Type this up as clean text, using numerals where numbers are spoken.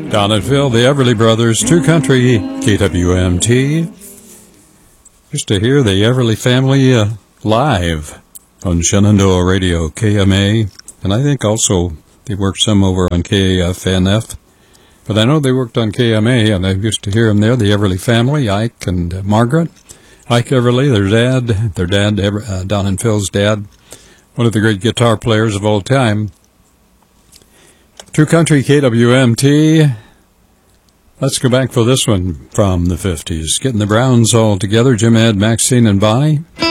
Don and Phil, the Everly Brothers, True Country, KWMT. Used to hear the Everly family live on Shenandoah Radio, KMA, and I think also they worked some over on KFNF. But I know they worked on KMA, and I used to hear them there, the Everly family, Ike and Margaret. Ike Everly, their dad, Don and Phil's dad, one of the great guitar players of all time. True Country, KWMT. Let's go back for this one from the 50s. Getting the Browns all together, Jim, Ed, Maxine, and Bonnie.